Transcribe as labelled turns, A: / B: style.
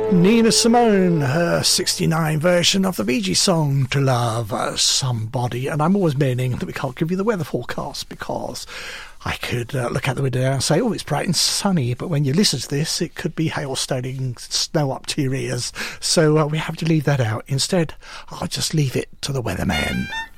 A: Nina Simone, her 69 version of the Bee Gees song To Love Somebody. And I'm always meaning that we can't give you the weather forecast because I could look out the window and say, oh, it's bright and sunny. But when you listen to this, it could be hailstoning snow up to your ears. So we have to leave that out. Instead, I'll just leave it to the weatherman.